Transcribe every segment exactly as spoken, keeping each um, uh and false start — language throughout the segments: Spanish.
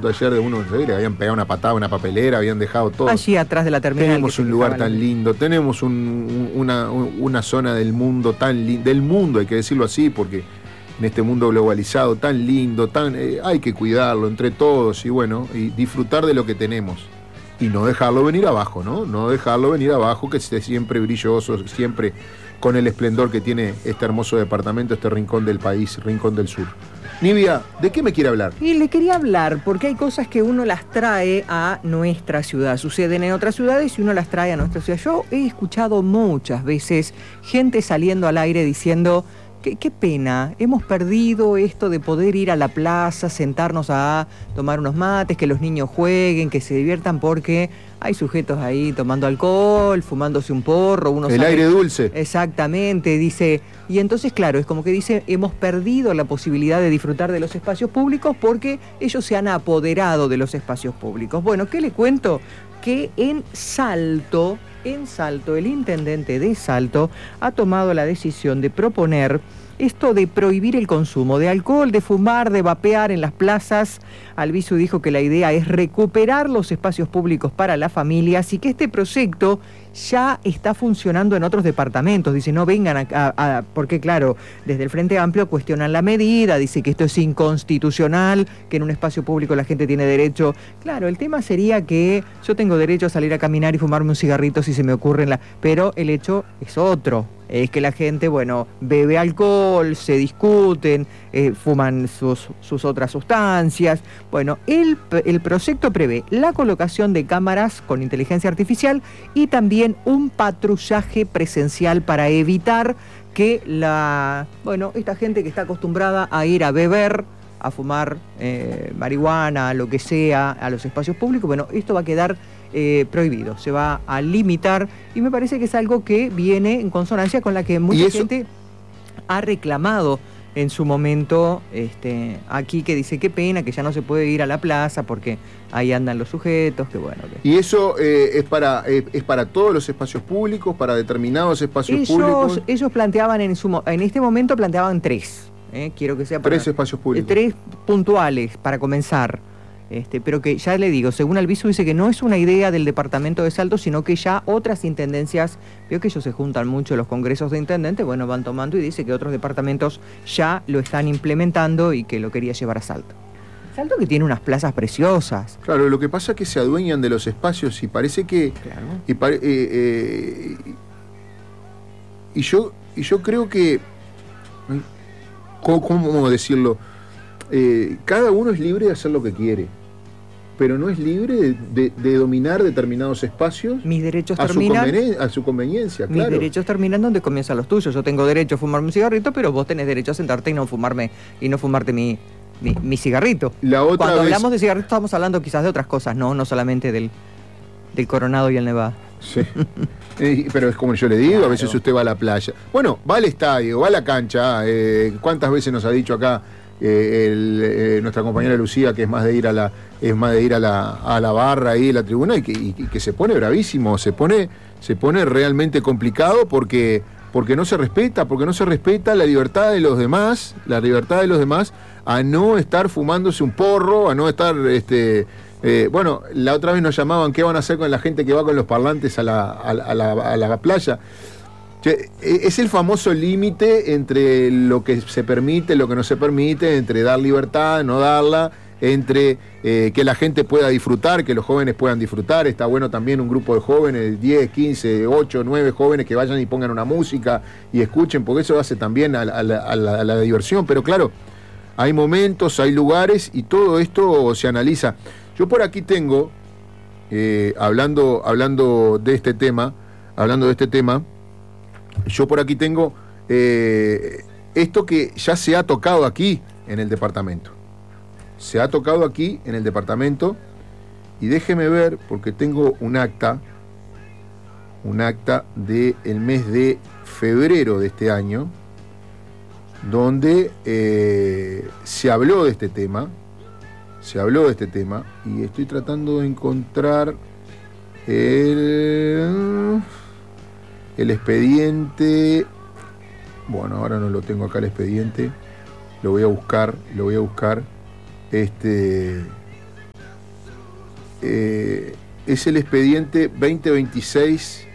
foto ayer de uno, ¿sí? Le habían pegado una patada a una papelera, habían dejado todo. Allí atrás de la terminal. Tenemos un lugar tan lindo, tenemos un, una, una zona del mundo tan linda, del mundo hay que decirlo así, porque en este mundo globalizado tan lindo, tan eh, hay que cuidarlo entre todos y bueno, y disfrutar de lo que tenemos. Y no dejarlo venir abajo, ¿no? No dejarlo venir abajo, que esté siempre brilloso, siempre con el esplendor que tiene este hermoso departamento, este rincón del país, rincón del sur. Nivia, ¿de qué me quiere hablar? Y le quería hablar porque hay cosas que uno las trae a nuestra ciudad. Suceden en otras ciudades y uno las trae a nuestra ciudad. Yo he escuchado muchas veces gente saliendo al aire diciendo... Qué, qué pena, hemos perdido esto de poder ir a la plaza, sentarnos a tomar unos mates, que los niños jueguen, que se diviertan, porque hay sujetos ahí tomando alcohol, fumándose un porro. Uno El sabe... aire dulce. Exactamente, dice. Y entonces, claro, es como que dice, hemos perdido la posibilidad de disfrutar de los espacios públicos porque ellos se han apoderado de los espacios públicos. Bueno, ¿qué le cuento? Que en Salto... En Salto, el intendente de Salto ha tomado la decisión de proponer esto de prohibir el consumo de alcohol, de fumar, de vapear en las plazas. Albizu dijo que la idea es recuperar los espacios públicos para las familias y que este proyecto ya está funcionando en otros departamentos. Dice, no vengan a, a, a... Porque claro, desde el Frente Amplio cuestionan la medida, dice que esto es inconstitucional, que en un espacio público la gente tiene derecho... Claro, el tema sería que yo tengo derecho a salir a caminar y fumarme un cigarrito si se me ocurre en la... Pero el hecho es otro. Es que la gente, bueno, bebe alcohol, se discuten, eh, fuman sus, sus otras sustancias. Bueno, el, el proyecto prevé la colocación de cámaras con inteligencia artificial y también un patrullaje presencial para evitar que la, bueno, esta gente que está acostumbrada a ir a beber, a fumar eh, marihuana, lo que sea, a los espacios públicos, bueno, esto va a quedar eh, prohibido, se va a limitar y me parece que es algo que viene en consonancia con la que mucha gente ha reclamado en su momento este, aquí, que dice qué pena que ya no se puede ir a la plaza porque ahí andan los sujetos, que bueno. Que... ¿Y eso eh, es para eh, es para todos los espacios públicos, para determinados espacios ellos, públicos? Ellos planteaban en su en este momento planteaban tres. Eh, quiero que sea para, tres espacios públicos. Eh, tres puntuales para comenzar. Este, pero que ya le digo, según Albizu dice que no es una idea del departamento de Salto, sino que ya otras intendencias, veo que ellos se juntan mucho los congresos de intendentes, bueno, van tomando y dice que otros departamentos ya lo están implementando y que lo quería llevar a Salto. Salto que tiene unas plazas preciosas. Claro, lo que pasa es que se adueñan de los espacios y parece que... Claro. Y, pare, eh, eh, y, yo, y yo creo que... ¿Cómo, cómo decirlo? Eh, cada uno es libre de hacer lo que quiere, pero no es libre de, de, de dominar determinados espacios. Mis derechos a terminan su a su conveniencia, mis claro. derechos terminan donde comienzan los tuyos. Yo tengo derecho a fumarme un cigarrito, pero vos tenés derecho a sentarte y no fumarme y no fumarte mi, mi, mi cigarrito. La otra Cuando vez... hablamos de cigarritos estamos hablando quizás de otras cosas, no, no solamente del, del Coronado y el Nevada. Sí. Eh, pero es como yo le digo, claro. A veces usted va a la playa. Bueno, va al estadio, va a la cancha. Eh, ¿Cuántas veces nos ha dicho acá eh, el, eh, nuestra compañera Lucía que es más de ir a la, es más de ir a la, a la barra ahí en la tribuna y que, y, y que se pone bravísimo, se pone, se pone realmente complicado porque, porque no se respeta, porque no se respeta la libertad de los demás, la libertad de los demás a no estar fumándose un porro, a no estar este Eh, bueno, la otra vez nos llamaban, ¿qué van a hacer con la gente que va con los parlantes a la, a la, a la, a la playa? Es el famoso límite entre lo que se permite, lo que no se permite, entre dar libertad, no darla, entre eh, que la gente pueda disfrutar, que los jóvenes puedan disfrutar. Está bueno también un grupo de jóvenes, diez, quince, ocho, nueve jóvenes que vayan y pongan una música y escuchen, porque eso hace también a la, a la, a la, a la diversión. Pero claro, hay momentos, hay lugares y todo esto se analiza. Yo por aquí tengo, eh, hablando, hablando de este tema, hablando de este tema, yo por aquí tengo eh, esto que ya se ha tocado aquí en el departamento. Se ha tocado aquí en el departamento y déjeme ver, porque tengo un acta, un acta del mes de febrero de este año, donde eh, se habló de este tema. Se habló de este tema y estoy tratando de encontrar el, el expediente. Bueno, ahora no lo tengo acá el expediente. Lo voy a buscar, lo voy a buscar. Este, eh, es el expediente veinte veintiséis.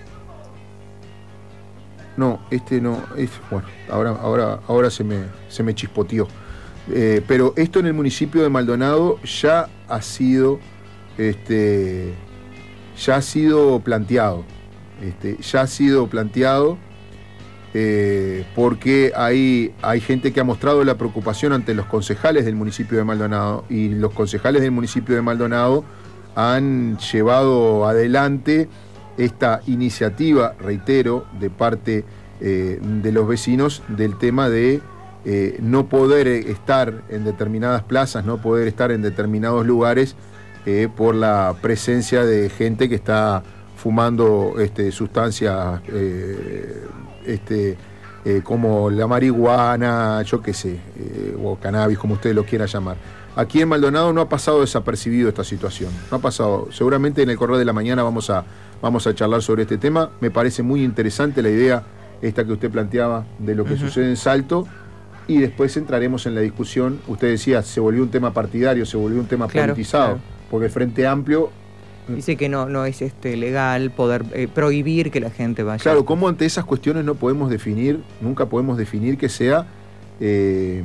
No, este no, es, bueno, ahora, ahora, ahora se me, se me chispoteó. Eh, pero esto en el municipio de Maldonado ya ha sido, este, ya ha sido planteado, este, ya ha sido planteado eh, porque hay, hay gente que ha mostrado la preocupación ante los concejales del municipio de Maldonado, y los concejales del municipio de Maldonado han llevado adelante esta iniciativa, reitero, de parte eh, de los vecinos, del tema de eh, no poder estar en determinadas plazas, no poder estar en determinados lugares eh, por la presencia de gente que está fumando este, sustancias eh, este, eh, como la marihuana, yo qué sé, eh, o cannabis, como ustedes lo quieran llamar. Aquí en Maldonado no ha pasado desapercibido esta situación, no ha pasado. Seguramente en el Correo de la Mañana vamos a, vamos a charlar sobre este tema. Me parece muy interesante la idea esta que usted planteaba de lo que uh-huh. sucede en Salto, y después entraremos en la discusión. Usted decía, se volvió un tema partidario, se volvió un tema claro, politizado, claro. porque el Frente Amplio... Dice que no, no es este, legal poder eh, prohibir que la gente vaya. Claro, ¿cómo ante esas cuestiones no podemos definir, nunca podemos definir que sea... Eh,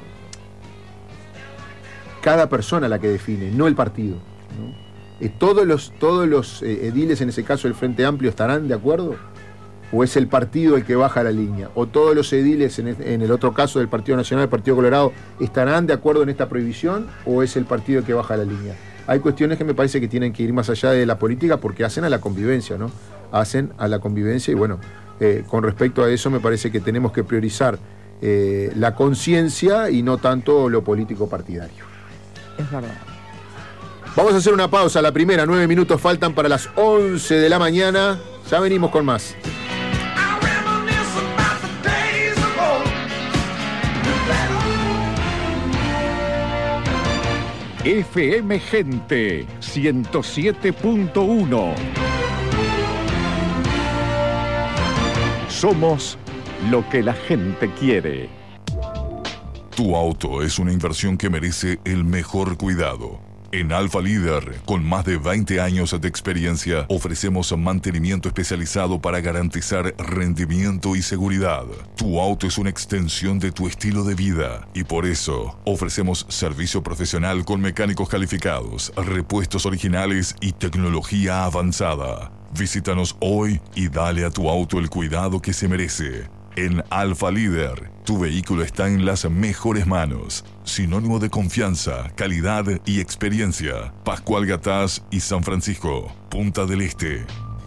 cada persona la que define, no el partido, ¿no? Eh, ¿Todos los, todos los eh, ediles, en ese caso el Frente Amplio, estarán de acuerdo? ¿O es el partido el que baja la línea? ¿O todos los ediles, en el, en el otro caso del Partido Nacional, el Partido Colorado, estarán de acuerdo en esta prohibición? ¿O es el partido el que baja la línea? Hay cuestiones que me parece que tienen que ir más allá de la política, porque hacen a la convivencia, ¿no? Hacen a la convivencia, y bueno, eh, con respecto a eso me parece que tenemos que priorizar eh, la conciencia y no tanto lo político partidario. Es verdad. Vamos a hacer una pausa, la primera, nueve minutos faltan para las once de la mañana. Ya venimos con más. F M Gente ciento siete punto uno. Somos lo que la gente quiere. Tu auto es una inversión que merece el mejor cuidado. En Alfa Líder, con más de veinte años de experiencia, ofrecemos mantenimiento especializado para garantizar rendimiento y seguridad. Tu auto es una extensión de tu estilo de vida, y por eso ofrecemos servicio profesional con mecánicos calificados, repuestos originales y tecnología avanzada. Visítanos hoy y dale a tu auto el cuidado que se merece. En Alfa Líder, tu vehículo está en las mejores manos. Sinónimo de confianza, calidad y experiencia. Pascual Gatás y San Francisco, Punta del Este.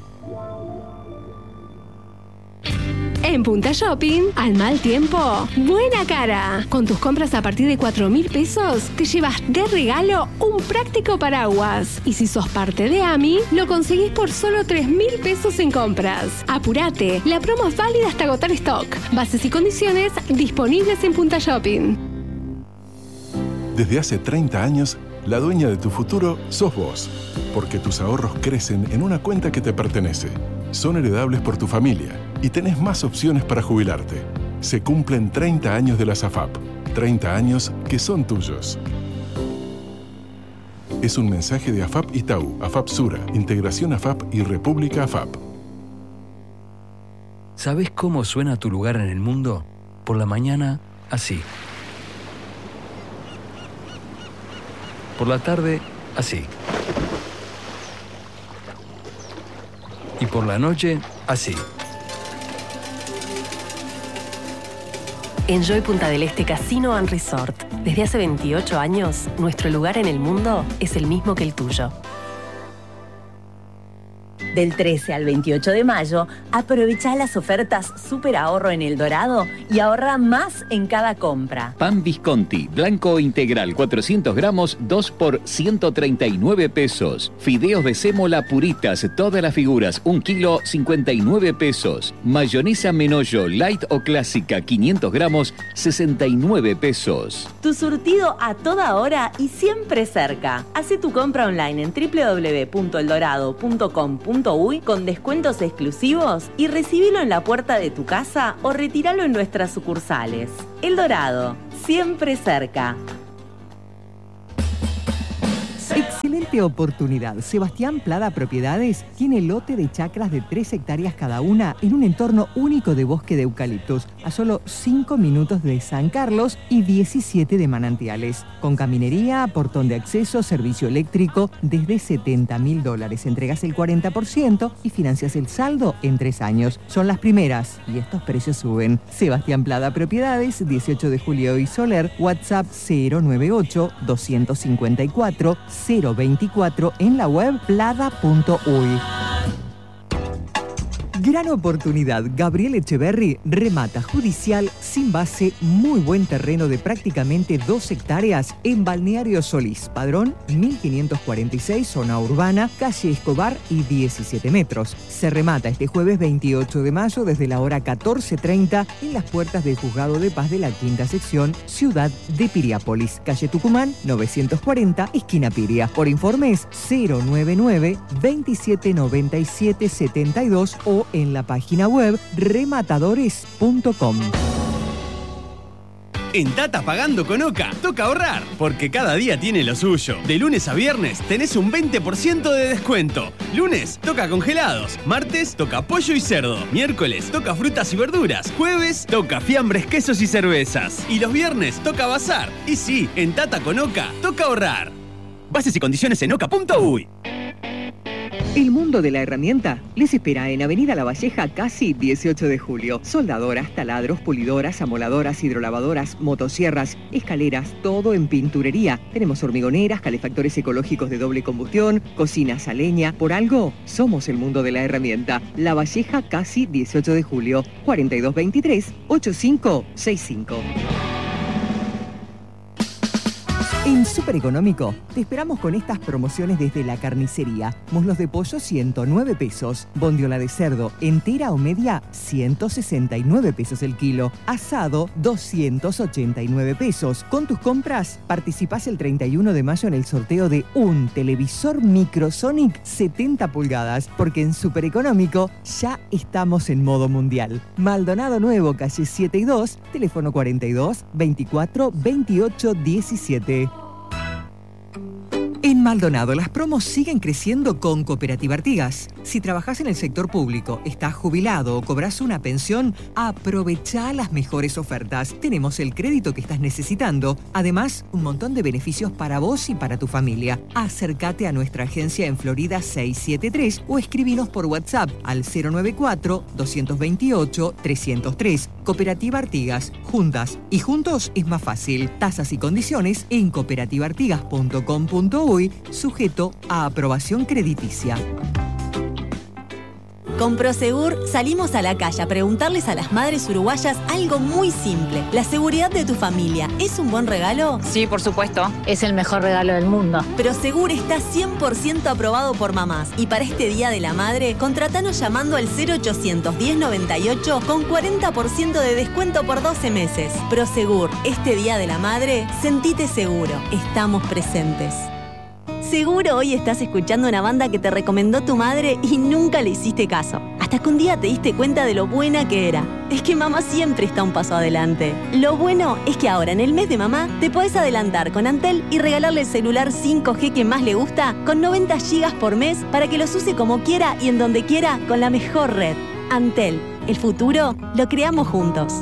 En Punta Shopping, al mal tiempo, buena cara. Con tus compras a partir de cuatro mil pesos, te llevas de regalo un práctico paraguas. Y si sos parte de A M I, lo conseguís por solo tres mil pesos en compras. Apurate, la promo es válida hasta agotar stock. Bases y condiciones disponibles en Punta Shopping. Desde hace treinta años, la dueña de tu futuro sos vos. Porque tus ahorros crecen en una cuenta que te pertenece. Son heredables por tu familia y tenés más opciones para jubilarte. Se cumplen treinta años de la SAFAP. treinta años que son tuyos. Es un mensaje de AFAP Itaú, AFAP Sura, Integración AFAP y República AFAP. ¿Sabés cómo suena tu lugar en el mundo? Por la mañana, así. Por la tarde, así. Y por la noche, así. Enjoy Punta del Este Casino and Resort. Desde hace veintiocho años, nuestro lugar en el mundo es el mismo que el tuyo. Del trece al veintiocho de mayo, aprovechá las ofertas Super Ahorro en El Dorado y ahorra más en cada compra. Pan Visconti, blanco integral, cuatrocientos gramos, dos por ciento treinta y nueve pesos. Fideos de sémola puritas, todas las figuras, un kilo, cincuenta y nueve pesos. Mayonesa Menollo, light o clásica, quinientos gramos, sesenta y nueve pesos. Tu surtido a toda hora y siempre cerca. Hacé tu compra online en doble u doble u doble u punto el dorado punto com punto uy con descuentos exclusivos y recibilo en la puerta de tu casa o retíralo en nuestras sucursales. El Dorado, siempre cerca. Excelente. excelente oportunidad. Sebastián Plada Propiedades tiene lote de chacras de tres hectáreas cada una en un entorno único de bosque de eucaliptus, a solo cinco minutos de San Carlos y diecisiete de Manantiales. Con caminería, portón de acceso, servicio eléctrico, desde setenta mil dólares. Entregas el cuarenta por ciento y financias el saldo en tres años. Son las primeras y estos precios suben. Sebastián Plada Propiedades, dieciocho de julio y Soler, WhatsApp cero nueve ocho, dos cinco cuatro, cero veinticuatro, en la web plada punto uy. Gran oportunidad. Gabriel Echeverry remata judicial sin base, muy buen terreno de prácticamente dos hectáreas en Balneario Solís. Padrón mil quinientos cuarenta y seis, zona urbana, calle Escobar y diecisiete metros. Se remata este jueves veintiocho de mayo desde la hora catorce treinta en las puertas del Juzgado de Paz de la Quinta Sección, Ciudad de Piriápolis. Calle Tucumán novecientos cuarenta, esquina Piria. Por informes cero nueve nueve, veintisiete noventa y siete setenta y dos o en la página web rematadores punto com. En Tata Pagando con Oca, toca ahorrar, porque cada día tiene lo suyo. De lunes a viernes tenés un veinte por ciento de descuento. Lunes toca congelados, martes toca pollo y cerdo, miércoles toca frutas y verduras, jueves toca fiambres, quesos y cervezas. Y los viernes toca bazar. Y sí, en Tata con Oca, toca ahorrar. Bases y condiciones en oca punto uy. El mundo de la herramienta les espera en Avenida La Valleja, casi dieciocho de julio. Soldadoras, taladros, pulidoras, amoladoras, hidrolavadoras, motosierras, escaleras, todo en pinturería. Tenemos hormigoneras, calefactores ecológicos de doble combustión, cocinas a leña. Por algo, somos el mundo de la herramienta. La Valleja, casi dieciocho de julio. cuarenta y dos veintitrés, ochenta y cinco sesenta y cinco. En Súper Económico te esperamos con estas promociones desde la carnicería. Muslos de pollo ciento nueve pesos, bondiola de cerdo entera o media ciento sesenta y nueve pesos el kilo, asado doscientos ochenta y nueve pesos. Con tus compras participás el treinta y uno de mayo en el sorteo de un televisor Microsonic setenta pulgadas, porque en Súper Económico ya estamos en modo mundial. Maldonado Nuevo, calle siete y dos, teléfono cuarenta y dos, veinticuatro, veintiocho, diecisiete. En Maldonado, las promos siguen creciendo con Cooperativa Artigas. Si trabajás en el sector público, estás jubilado o cobras una pensión, aprovechá las mejores ofertas. Tenemos el crédito que estás necesitando. Además, un montón de beneficios para vos y para tu familia. Acércate a nuestra agencia en Florida seiscientos setenta y tres o escribinos por WhatsApp al cero nueve cuatro, dos veintiocho, trescientos tres. Cooperativa Artigas. Juntas y juntos es más fácil. Tasas y condiciones en cooperativa artigas punto com punto uy, sujeto a aprobación crediticia. Con Prosegur salimos a la calle a preguntarles a las madres uruguayas algo muy simple. ¿La seguridad de tu familia es un buen regalo? Sí, por supuesto. Es el mejor regalo del mundo. Prosegur está cien por ciento aprobado por mamás. Y para este Día de la Madre, contratanos llamando al cero ochocientos diez noventa y ocho con cuarenta por ciento de descuento por doce meses. Prosegur, este Día de la Madre, sentite seguro. Estamos presentes. Seguro hoy estás escuchando una banda que te recomendó tu madre y nunca le hiciste caso. Hasta que un día te diste cuenta de lo buena que era. Es que mamá siempre está un paso adelante. Lo bueno es que ahora en el mes de mamá te podés adelantar con Antel y regalarle el celular cinco G que más le gusta con noventa gigas por mes para que los use como quiera y en donde quiera con la mejor red. Antel, el futuro lo creamos juntos.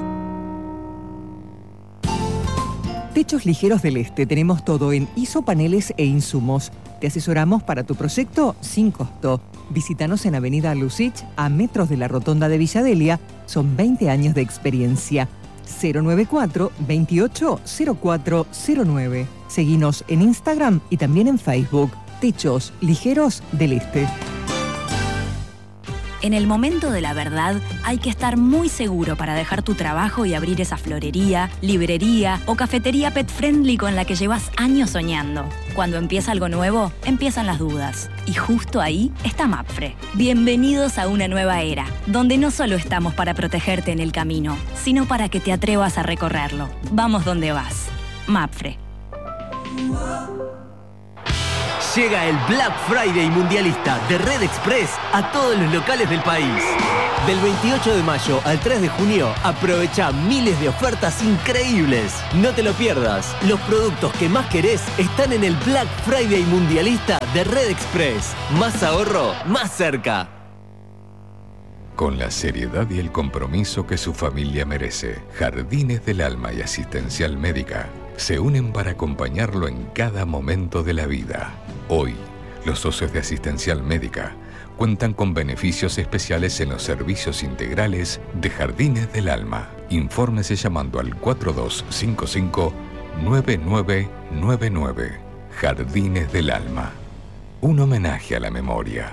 Techos Ligeros del Este. Tenemos todo en isopaneles e insumos. Te asesoramos para tu proyecto sin costo. Visítanos en Avenida Lucich, a metros de la Rotonda de Villadelia. Son veinte años de experiencia. cero nueve cuatro, veintiocho, cero cuatro cero nueve. Seguinos en Instagram y también en Facebook. Techos Ligeros del Este. En el momento de la verdad, hay que estar muy seguro para dejar tu trabajo y abrir esa florería, librería o cafetería pet friendly con la que llevas años soñando. Cuando empieza algo nuevo, empiezan las dudas. Y justo ahí está Mapfre. Bienvenidos a una nueva era, donde no solo estamos para protegerte en el camino, sino para que te atrevas a recorrerlo. Vamos donde vas. Mapfre. Llega el Black Friday mundialista de Red Express a todos los locales del país. Del veintiocho de mayo al tres de junio, aprovecha miles de ofertas increíbles. No te lo pierdas. Los productos que más querés están en el Black Friday mundialista de Red Express. Más ahorro, más cerca. Con la seriedad y el compromiso que su familia merece, Jardines del Alma y Asistencial Médica se unen para acompañarlo en cada momento de la vida. Hoy, los socios de Asistencial Médica cuentan con beneficios especiales en los servicios integrales de Jardines del Alma. Infórmese llamando al cuatro dos cinco cinco, nueve nueve nueve nueve. Jardines del Alma. Un homenaje a la memoria.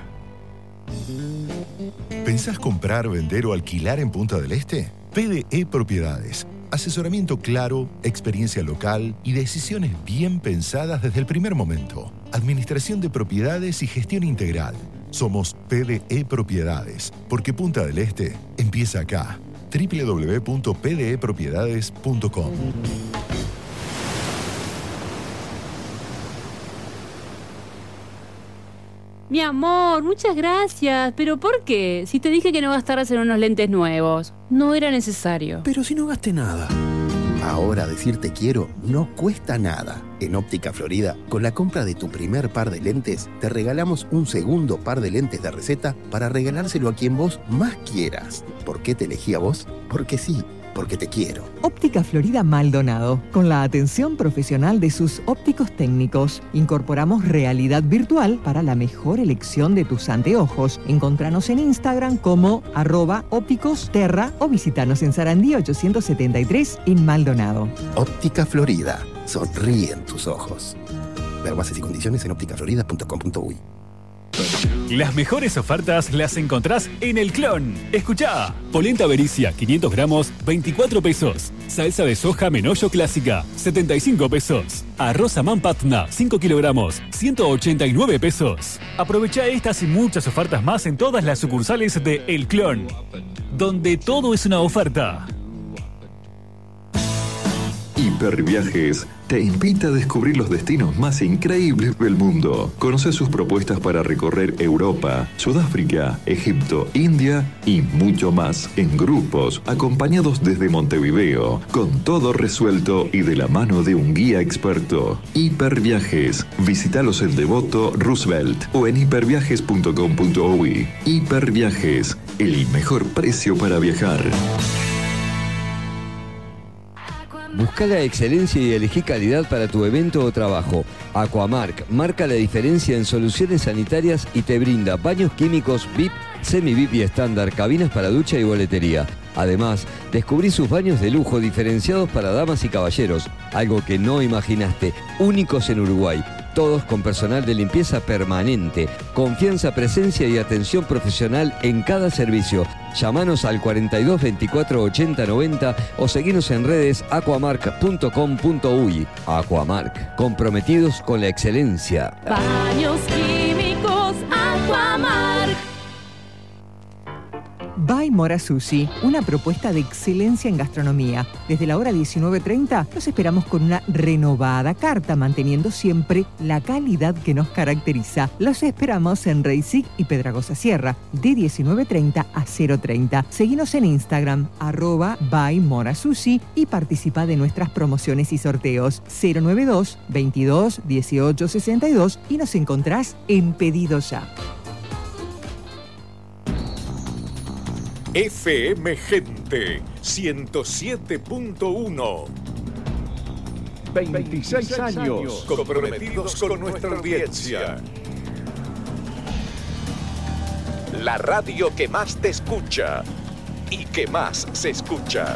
¿Pensás comprar, vender o alquilar en Punta del Este? P D E Propiedades. Asesoramiento claro, experiencia local y decisiones bien pensadas desde el primer momento. Administración de propiedades y gestión integral. Somos P D E Propiedades, porque Punta del Este empieza acá. doble u doble u doble u punto p d e propiedades punto com. Mi amor, muchas gracias. ¿Pero por qué? Si te dije que no gastaras en unos lentes nuevos. No era necesario. Pero si no gasté nada. Ahora decir te quiero no cuesta nada. En Óptica Florida, con la compra de tu primer par de lentes, te regalamos un segundo par de lentes de receta para regalárselo a quien vos más quieras. ¿Por qué te elegí a vos? Porque sí, porque te quiero. Óptica Florida Maldonado, con la atención profesional de sus ópticos técnicos. Incorporamos realidad virtual para la mejor elección de tus anteojos. Encontranos en Instagram como arroba ópticos terra o visitanos en Sarandí ochocientos setenta y tres en Maldonado. Óptica Florida. Sonríen tus ojos. Ver bases y condiciones en óptica florida punto com punto uy. Las mejores ofertas las encontrás en El Clon. Escuchá. Polenta Bericia, quinientos gramos, veinticuatro pesos. Salsa de soja Menollo Clásica, setenta y cinco pesos. Arroz Amán Patna, cinco kilogramos, ciento ochenta y nueve pesos. Aprovecha estas y muchas ofertas más en todas las sucursales de El Clon, donde todo es una oferta. Hiperviajes te invita a descubrir los destinos más increíbles del mundo. Conoce sus propuestas para recorrer Europa, Sudáfrica, Egipto, India y mucho más en grupos, acompañados desde Montevideo, con todo resuelto y de la mano de un guía experto. Hiperviajes. Visítalos en Devoto, Roosevelt o en hiperviajes punto com punto uy. Hiperviajes. El mejor precio para viajar. Busca la excelencia y elegí calidad para tu evento o trabajo. Aquamark marca la diferencia en soluciones sanitarias y te brinda baños químicos V I P, semi-V I P y estándar, cabinas para ducha y boletería. Además, descubrí sus baños de lujo diferenciados para damas y caballeros, algo que no imaginaste, únicos en Uruguay. Todos con personal de limpieza permanente, confianza, presencia y atención profesional en cada servicio. Llámanos al cuarenta y dos veinticuatro ochenta noventa o seguinos en redes aquamark punto com punto uy. Aquamark, comprometidos con la excelencia. Baños químicos Aquamark. By Mora Sushi, una propuesta de excelencia en gastronomía. Desde la hora diecinueve treinta los esperamos con una renovada carta, manteniendo siempre la calidad que nos caracteriza. Los esperamos en Reisig y Pedragosa Sierra, de diecinueve treinta a cero treinta. Seguinos en Instagram, arroba By Mora Sushi, y participa de nuestras promociones y sorteos. cero noventa y dos, veintidós, dieciocho sesenta y dos y nos encontrás en Pedido Ya. F M Gente ciento siete punto uno. veintiséis años comprometidos con nuestra audiencia. La radio que más te escucha y que más se escucha.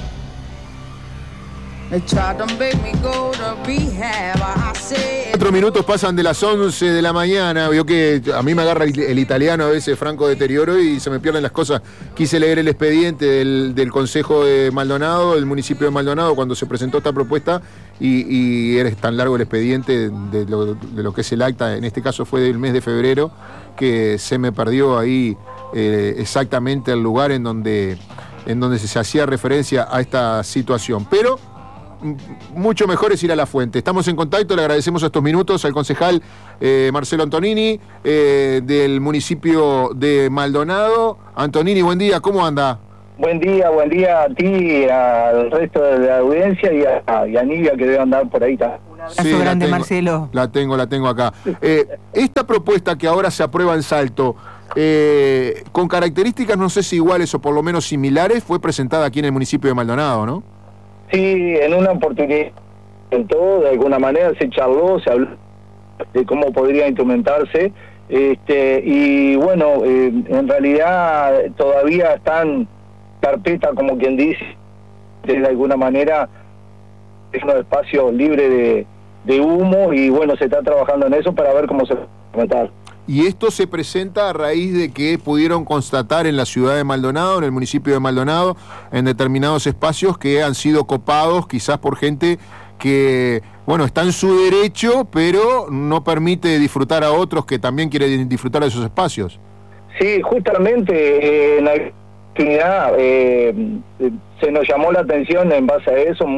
Cuatro minutos pasan de las once de la mañana. Vio que a mí me agarra el, el italiano a veces, franco deterioro, y se me pierden las cosas. Quise leer el expediente del, del Consejo de Maldonado, del municipio de Maldonado, cuando se presentó esta propuesta, y, y era tan largo el expediente de lo, de lo que es el acta, en este caso fue del mes de febrero, que se me perdió ahí eh, exactamente el lugar en donde, en donde se hacía referencia a esta situación. Pero mucho mejor es ir a la fuente. Estamos en contacto, le agradecemos estos minutos al concejal eh, Marcelo Antonini eh, del municipio de Maldonado. Antonini, buen día, ¿cómo anda? Buen día, buen día a ti, al resto de la audiencia y a, y a Nivia que debe andar por ahí. Un abrazo sí, grande, la tengo, Marcelo. La tengo, la tengo acá. Eh, esta propuesta que ahora se aprueba en Salto, eh, con características no sé si iguales o por lo menos similares, fue presentada aquí en el municipio de Maldonado, ¿no? Sí, en una oportunidad, en todo, de alguna manera se charló, se habló de cómo podría instrumentarse, este, y bueno, eh, en realidad todavía están carpeta, como quien dice, de alguna manera es un espacio libre de, de humo y bueno, se está trabajando en eso para ver cómo se va a implementar. Y esto se presenta a raíz de que pudieron constatar en la ciudad de Maldonado, en el municipio de Maldonado, en determinados espacios que han sido copados quizás por gente que, bueno, está en su derecho, pero no permite disfrutar a otros que también quieren disfrutar de esos espacios. Sí, justamente eh, en la oportunidad eh, se nos llamó la atención en base a eso,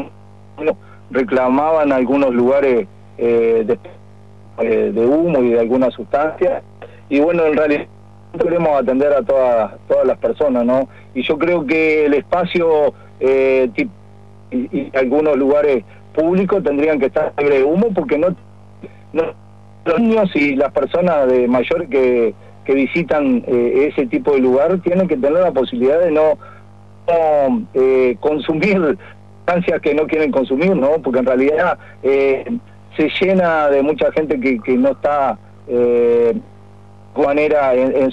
reclamaban algunos lugares eh, de de humo y de alguna sustancia, y bueno, en realidad queremos atender a todas todas las personas, ¿no? Y yo creo que el espacio eh, tip, y, y algunos lugares públicos tendrían que estar libre de humo, porque no, no los niños y las personas de mayores que, que visitan eh, ese tipo de lugar tienen que tener la posibilidad de no, no eh, consumir sustancias que no quieren consumir, ¿no? Porque en realidad eh, se llena de mucha gente que, que no está eh, de manera en, en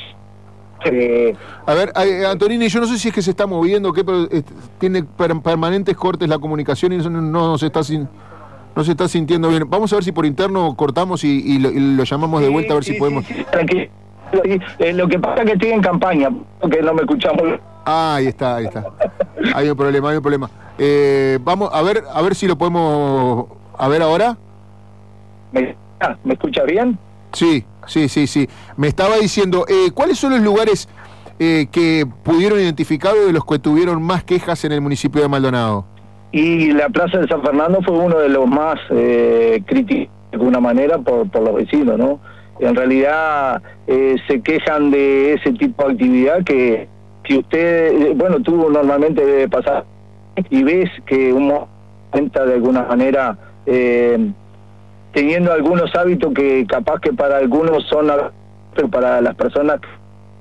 eh, a ver, eh, Antonini, yo no sé si es que se está moviendo, ¿qué? Pero eh, tiene per permanentes cortes la comunicación y no, no, no se está sin, no se está sintiendo bien. Vamos a ver si por interno cortamos y, y, lo, y lo llamamos de vuelta, a ver si sí, podemos. Sí, sí, tranquilo. Eh, lo que pasa es que estoy en campaña, porque no me escuchamos. Ah, ahí está, ahí está. Hay un problema, hay un problema. Eh, vamos a ver, a ver si lo podemos. A ver ahora. ¿Me, ¿Me escucha bien? Sí, sí, sí, sí. Me estaba diciendo, eh, ¿cuáles son los lugares eh, que pudieron identificar de los que tuvieron más quejas en el municipio de Maldonado? Y la Plaza de San Fernando fue uno de los más eh, críticos de alguna manera por, por los vecinos, ¿no? En realidad eh, se quejan de ese tipo de actividad que si usted, bueno, tú normalmente debe pasar y ves que uno cuenta de alguna manera eh, teniendo algunos hábitos que capaz que para algunos son, pero para las personas que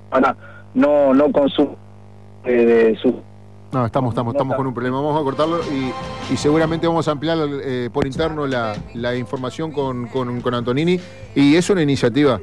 no, no consumen eh, de su... No, estamos, estamos, estamos con un problema. Vamos a cortarlo y, y seguramente vamos a ampliar eh, por interno la, la información con, con, con Antonini. Y es una iniciativa.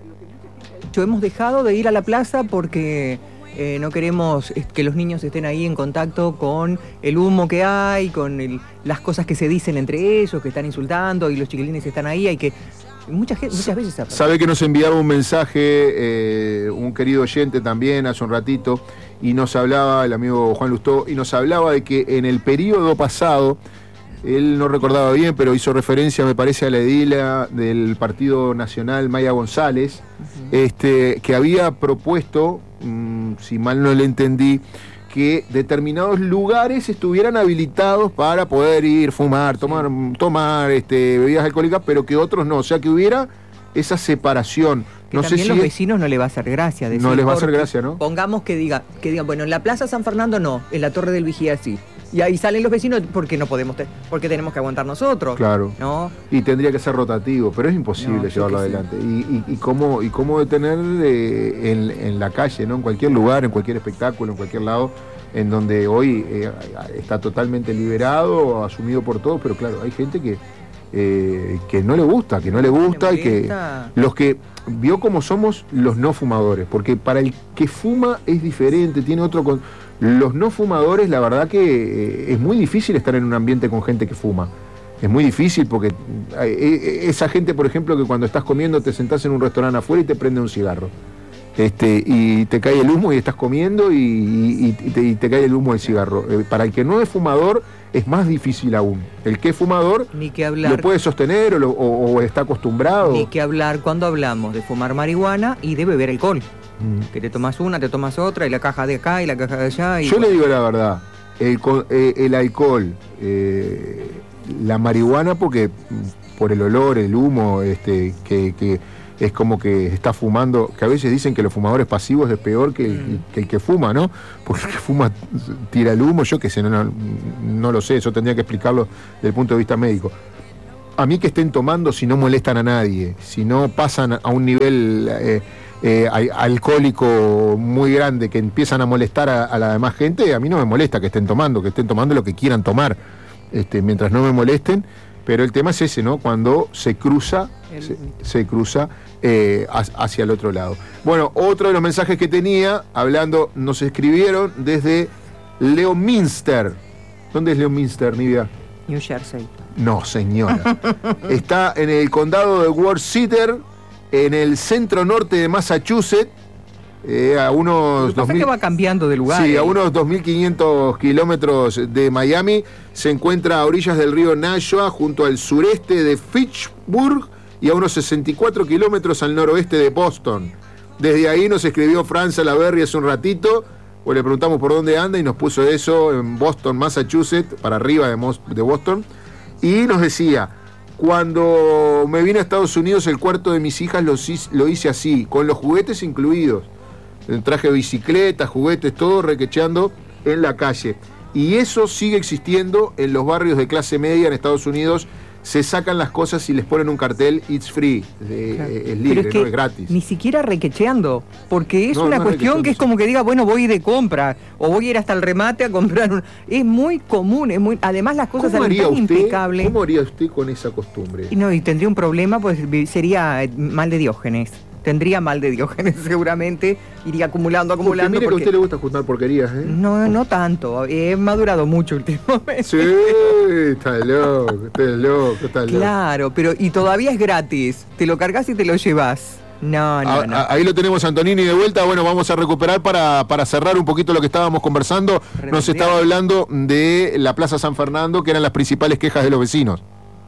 Hemos dejado de ir a la plaza porque eh, no queremos que los niños estén ahí en contacto con el humo que hay, con el, las cosas que se dicen entre ellos, que están insultando y los chiquilines están ahí. Hay que muchas, muchas veces... Se Sabe que nos enviaba un mensaje, eh, un querido oyente también hace un ratito, y nos hablaba, el amigo Juan Lustó, y nos hablaba de que en el periodo pasado, él no recordaba bien, pero hizo referencia, me parece, a la edila del Partido Nacional, Maya González, uh-huh. este, que había propuesto, mmm, si mal no le entendí, que determinados lugares estuvieran habilitados para poder ir, fumar, tomar, tomar este, bebidas alcohólicas, pero que otros no, o sea, que hubiera esa separación. Que no también sé si los es... vecinos no le va a hacer gracia. No les va a hacer gracia, ¿no? Pongamos que diga, que digan, bueno, en la Plaza San Fernando no, en la Torre del Vigía sí. Y ahí salen los vecinos porque no podemos, te porque tenemos que aguantar nosotros. Claro. ¿No? Y tendría que ser rotativo, pero es imposible no, llevarlo adelante. Sí. Y, y, y cómo y cómo detener eh, en, en la calle, ¿no? En cualquier lugar, en cualquier espectáculo, en cualquier lado, en donde hoy eh, está totalmente liberado, asumido por todos, pero claro, hay gente que eh, que no le gusta, que no le gusta y que los que vio como somos los no fumadores, porque para el que fuma es diferente, tiene otro con... Los no fumadores, la verdad que eh, es muy difícil estar en un ambiente con gente que fuma. Es muy difícil porque eh, esa gente, por ejemplo, que cuando estás comiendo te sentás en un restaurante afuera y te prende un cigarro. Este, y te cae el humo y estás comiendo y, y, y, te, y te cae el humo del cigarro. Eh, para el que no es fumador es más difícil aún. El que es fumador Ni que hablar. lo puede sostener o, lo, o, o está acostumbrado. Ni que hablar cuando hablamos de fumar marihuana y de beber alcohol. Mm. Que te tomas una, te tomas otra y la caja de acá y la caja de allá. Y Yo bueno. le digo la verdad. el, eh, el alcohol, eh, la marihuana, porque por el olor, el humo, este, que, que es como que está fumando, que a veces dicen que los fumadores pasivos es peor que el, mm. que, el que fuma, ¿no? Porque el que fuma tira el humo, yo qué sé, no, no, no lo sé, eso tendría que explicarlo desde el punto de vista médico. A mí que estén tomando si no molestan a nadie, si no pasan a un nivel eh, eh, alcohólico muy grande, que empiezan a molestar a, a la demás gente, a mí no me molesta que estén tomando, que estén tomando lo que quieran tomar, este, mientras no me molesten. Pero el tema es ese, ¿no? Cuando se cruza, se, se cruza eh, hacia el otro lado. Bueno, otro de los mensajes que tenía, hablando, nos escribieron desde Leominster. ¿Dónde es Leominster, Nidia? New Jersey. No, señora. Está en el condado de Worcester, en el centro norte de Massachusetts, eh, a unos dos mil... que va cambiando de lugar. Sí, eh. a unos dos mil quinientos kilómetros de Miami. Se encuentra a orillas del río Nashua, junto al sureste de Fitchburg, y a unos sesenta y cuatro kilómetros al noroeste de Boston. Desde ahí nos escribió Fran Salaberry hace un ratito, pues le preguntamos por dónde anda y nos puso eso en Boston, Massachusetts, para arriba de, Mos- de Boston. Y nos decía, cuando me vine a Estados Unidos, el cuarto de mis hijas lo, lo hice así, con los juguetes incluidos. Traje bicicleta, juguetes, todo requecheando en la calle. Y eso sigue existiendo en los barrios de clase media en Estados Unidos. Se sacan las cosas y les ponen un cartel, it's free, de, claro. Es libre, es, no es gratis. Ni siquiera requecheando, porque es no, una no cuestión que es como que diga, bueno, voy de compra, o voy a ir hasta el remate a comprar un... Es muy común, es muy... además las cosas salen tan impecables. ¿Cómo haría usted con esa costumbre? Y no, y tendría un problema, pues sería mal de Diógenes. Tendría mal de Diógenes seguramente, iría acumulando, acumulando. Porque mire porque... que a usted le gusta juntar porquerías, ¿eh? No, no tanto, he madurado mucho últimamente. Sí, está loco, está loco, está loco. Claro, pero y todavía es gratis, te lo cargas y te lo llevas. No, no, a, no. A, ahí lo tenemos a Antonini de vuelta. Bueno, vamos a recuperar para, para cerrar un poquito lo que estábamos conversando. Nos estaba hablando de la Plaza San Fernando, que eran las principales quejas de los vecinos.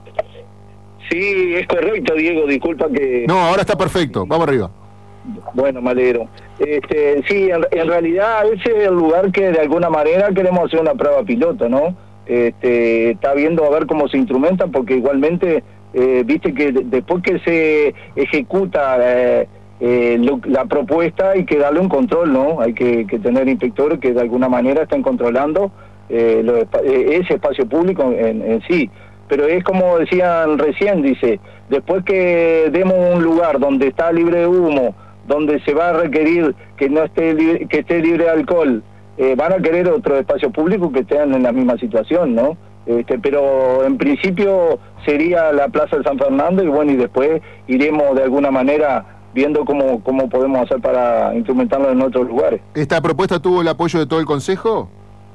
Sí, es correcto, Diego, disculpa que... No, ahora está perfecto, vamos arriba. Bueno, me alegro. Este, sí, en, en realidad ese es el lugar que de alguna manera queremos hacer una prueba piloto, ¿no? Este, está viendo a ver cómo se instrumenta, porque igualmente, eh, viste que de, después que se ejecuta eh, eh, lo, la propuesta hay que darle un control, ¿no? Hay que, que tener inspectores que de alguna manera estén controlando eh, lo, ese espacio público en, en sí. Pero es como decían recién, dice, después que demos un lugar donde está libre de humo, donde se va a requerir que no esté libre, que esté libre de alcohol, eh, van a querer otro espacio público que estén en la misma situación, ¿no? Este, pero en principio sería la Plaza de San Fernando y bueno, y después iremos de alguna manera viendo cómo, cómo podemos hacer para instrumentarlo en otros lugares. ¿Esta propuesta tuvo el apoyo de todo el Consejo?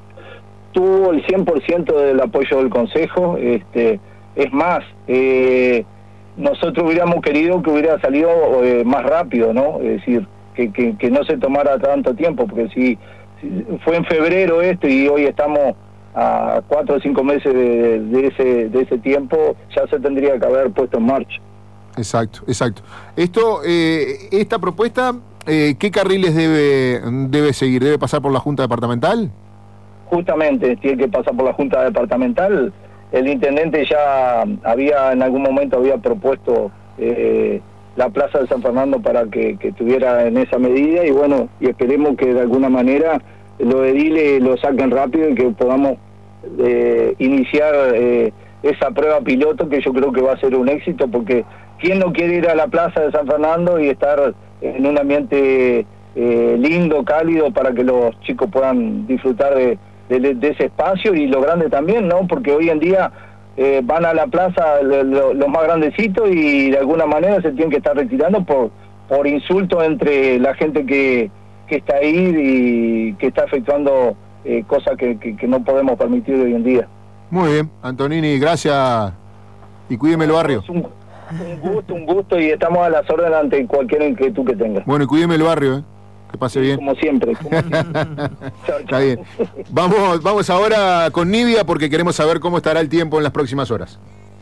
Tuvo el cien por ciento del apoyo del Consejo, este, es más, eh, nosotros hubiéramos querido que hubiera salido eh, más rápido, ¿no? Es decir, que, que, que no se tomara tanto tiempo, porque si, si fue en febrero esto y hoy estamos a cuatro o cinco meses de, de, ese, de ese tiempo, ya se tendría que haber puesto en marcha. Exacto, exacto. Esto, eh, esta propuesta, eh, ¿qué carriles debe, debe seguir? ¿Debe pasar por la Junta Departamental? Justamente, tiene que pasar por la Junta Departamental. El intendente ya había, en algún momento había propuesto eh, la Plaza de San Fernando para que, que estuviera en esa medida y bueno, y esperemos que de alguna manera los ediles lo saquen rápido y que podamos eh, iniciar eh, esa prueba piloto, que yo creo que va a ser un éxito, porque ¿quién no quiere ir a la Plaza de San Fernando y estar en un ambiente eh, lindo, cálido, para que los chicos puedan disfrutar de De, de ese espacio y lo grande también, ¿no? Porque hoy en día eh, van a la plaza lo, lo, los más grandecitos y de alguna manera se tienen que estar retirando por por insultos entre la gente que, que está ahí y que está efectuando eh, cosas que, que, que no podemos permitir hoy en día. Muy bien, Antonini, gracias y cuídeme el barrio. Un, un gusto, un gusto y estamos a las órdenes ante cualquier inquietud que tenga. Bueno, y cuídeme el barrio, ¿eh? Que pase bien. Como siempre. Como siempre. Chao, Está bien. Vamos, vamos ahora con Nidia porque queremos saber cómo estará el tiempo en las próximas horas.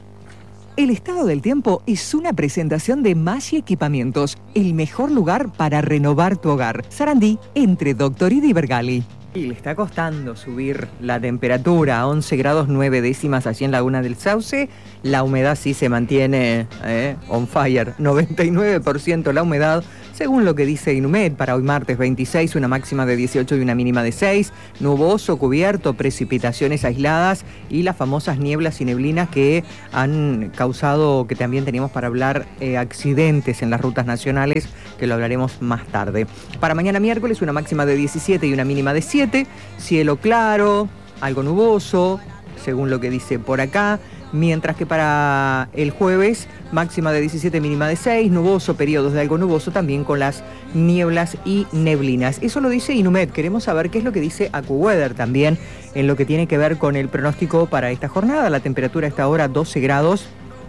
El estado del tiempo es una presentación de Maggi Equipamientos, el mejor lugar para renovar tu hogar. Sarandí, entre Doctor y Vergali. Y le está costando subir la temperatura a once grados nueve décimas allí en Laguna del Sauce. La humedad sí se mantiene eh, on fire, noventa y nueve por ciento la humedad, según lo que dice Inumet. Para hoy martes veintiséis, una máxima de dieciocho y una mínima de seis. Nuboso, cubierto, precipitaciones aisladas y las famosas nieblas y neblinas que han causado, que también teníamos para hablar, eh, accidentes en las rutas nacionales, que lo hablaremos más tarde. Para mañana miércoles, una máxima de diecisiete y una mínima de siete. Cielo claro, algo nuboso, según lo que dice por acá. Mientras que para el jueves, máxima de diecisiete, mínima de seis, nuboso, periodos de algo nuboso, también con las nieblas y neblinas. Eso lo dice Inumet. Queremos saber qué es lo que dice AccuWeather también en lo que tiene que ver con el pronóstico para esta jornada. La temperatura a esta hora doce grados.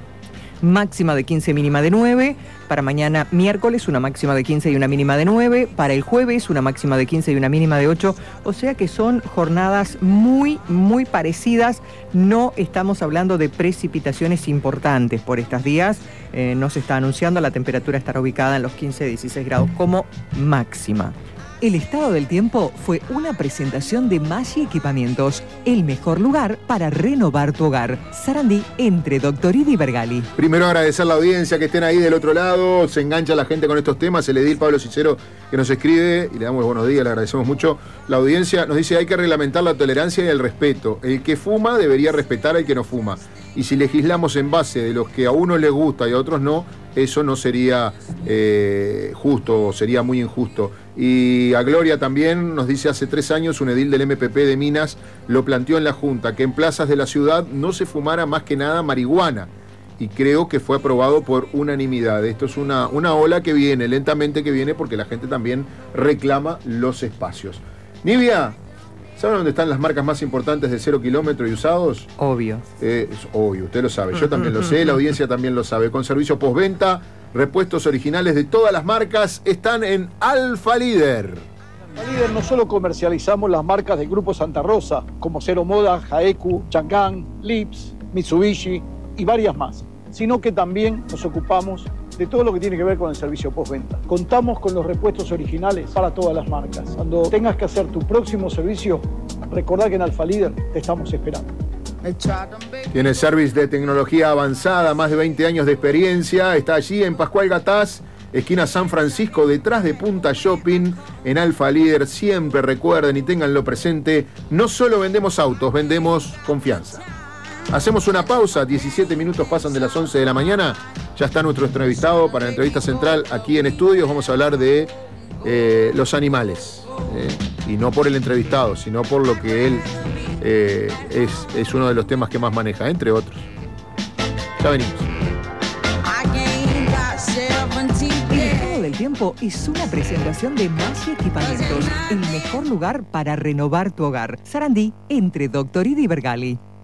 Máxima de quince, mínima de nueve. Para mañana miércoles, una máxima de quince y una mínima de nueve. Para el jueves, una máxima de quince y una mínima de ocho. O sea que son jornadas muy, muy parecidas. No estamos hablando de precipitaciones importantes por estos días. Eh, no se está anunciando. La temperatura estará ubicada en los quince a dieciséis grados como máxima. El estado del tiempo fue una presentación de Maggi Equipamientos, el mejor lugar para renovar tu hogar. Sarandí, entre Doctorini y Bergali. Primero agradecer la audiencia que estén ahí del otro lado, se engancha la gente con estos temas, el edil Pablo Cicero que nos escribe y le damos buenos días, le agradecemos mucho. La audiencia nos dice hay que reglamentar la tolerancia y el respeto. El que fuma debería respetar al que no fuma. Y si legislamos en base de los que a unos les gusta y a otros no, eso no sería eh, justo, sería muy injusto. Y a Gloria también nos dice, hace tres años un edil del M P P de Minas lo planteó en la Junta, que en plazas de la ciudad no se fumara más que nada marihuana. Y creo que fue aprobado por unanimidad. Esto es una, una ola que viene, lentamente que viene, porque la gente también reclama los espacios. Nivia, ¿saben dónde están las marcas más importantes de cero kilómetro y usados? Obvio. Eh, es obvio, usted lo sabe, yo también lo sé, la audiencia también lo sabe. Con servicio postventa, repuestos originales de todas las marcas están en Alfa Líder. Alfa Líder no solo comercializamos las marcas del Grupo Santa Rosa, como Cero Moda, Jaeku, Chang'an, Lips, Mitsubishi y varias más, sino que también nos ocupamos de todo lo que tiene que ver con el servicio postventa. Contamos con los repuestos originales para todas las marcas. Cuando tengas que hacer tu próximo servicio, recordá que en Alfa Líder te estamos esperando. Tiene service de tecnología avanzada, más de veinte años de experiencia. Está allí en Pascual Gataz, esquina San Francisco, detrás de Punta Shopping, en Alfa Líder. Siempre recuerden y ténganlo presente, no solo vendemos autos, vendemos confianza. Hacemos una pausa, diecisiete minutos pasan de las once de la mañana. Ya está nuestro entrevistado para la entrevista central aquí en estudios. Vamos a hablar de eh, los animales. Eh, y no por el entrevistado, sino por lo que él eh, es, es uno de los temas que más maneja, entre otros. Ya venimos. El estado del tiempo es una presentación de Maggi Equipamientos, el mejor lugar para renovar tu hogar. Sarandí, entre Doctorini y Bergali.